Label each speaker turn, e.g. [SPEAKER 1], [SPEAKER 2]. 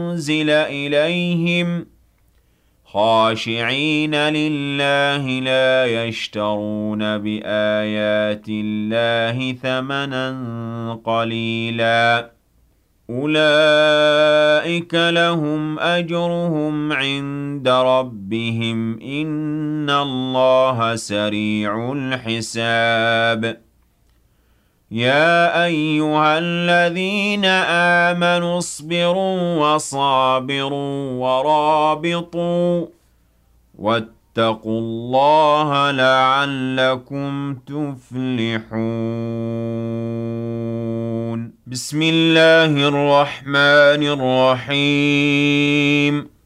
[SPEAKER 1] أنزل إليهم خاشعين لله لا يشترون بآيات الله ثمنا قليلا أولئك لهم أجرهم عند ربهم إن الله سريع الحساب يا أيها الذين آمنوا اصبروا وصابروا ورابطوا واتقوا الله لعلكم تفلحون بسم الله الرحمن الرحيم